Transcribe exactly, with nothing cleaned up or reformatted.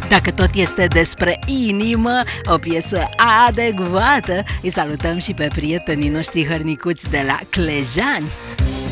Dacă tot este despre inimă, o piesă adecvată, îi salutăm și pe prietenii noștri hărnicuți de la Clejani.